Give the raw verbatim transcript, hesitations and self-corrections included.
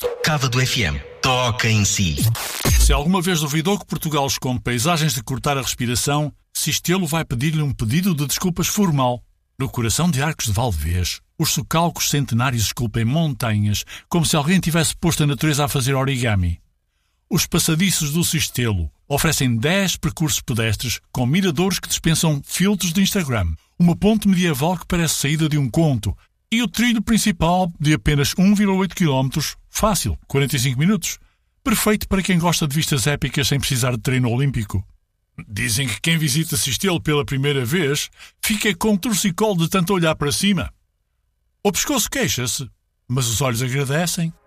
Cávado F M. Toca em si. Se alguma vez duvidou que Portugal esconde paisagens de cortar a respiração, Sistelo vai pedir-lhe um pedido de desculpas formal. No coração de Arcos de Valdevez, os socalcos centenários esculpem montanhas, como se alguém tivesse posto a natureza a fazer origami. Os passadiços do Sistelo oferecem dez percursos pedestres com miradores que dispensam filtros de Instagram, uma ponte medieval que parece saída de um conto e o trilho principal de apenas um vírgula oito quilómetros, fácil, quarenta e cinco minutos. Perfeito para quem gosta de vistas épicas sem precisar de treino olímpico. Dizem que quem visita Sistelo pela primeira vez fica com torcicolo de tanto olhar para cima. O pescoço queixa-se, mas os olhos agradecem.